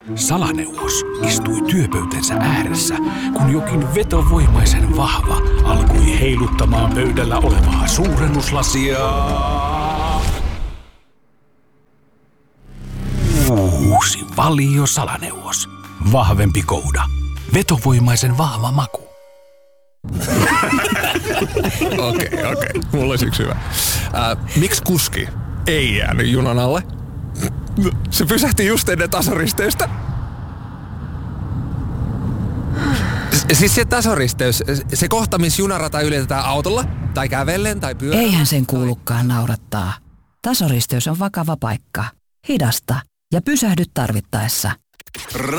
Salaneuvos istui työpöytänsä ääressä, kun jokin vetovoimaisen vahva alkoi heiluttamaan pöydällä olevaa suurennuslasia. Uusi Valio Salaneuvos. Vahvempi kouda. Vetovoimaisen vahva maku. Okei. Mulla olisi yksi hyvä. Miksi kuski ei jäänyt junan alle? Se pysähti just ennen tasoristeystä. Siis se tasoristeys, se kohta, missä junarata ylitetään autolla, tai kävellen, tai pyörällä. Eihän sen kuulukaan naurattaa. Tasoristeys on vakava paikka. Hidasta ja pysähdy tarvittaessa.